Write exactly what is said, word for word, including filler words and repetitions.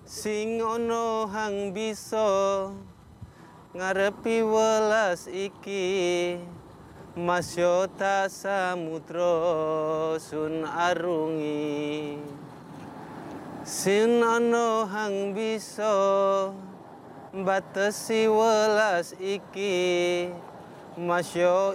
Sing ono hang bisa ngarepi welas iki, Masyota samudra sun arungi. Sing ono hang bisa batesi welas iki, Masya